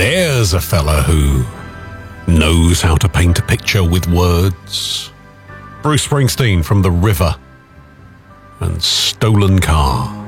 There's a fella who knows how to paint a picture with words. Bruce Springsteen from The River and Stolen Car.